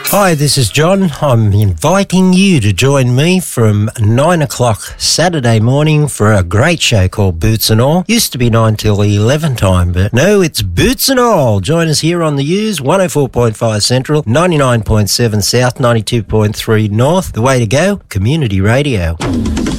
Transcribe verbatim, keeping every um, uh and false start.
Hi, this is John. I'm inviting you to join me from nine o'clock Saturday morning for a great show called Boots and All. Used to be nine till eleven time, but no, it's Boots and All. Join us here on the U's, one oh four point five Central, ninety-nine point seven South, ninety-two point three North. The way to go, Community Radio.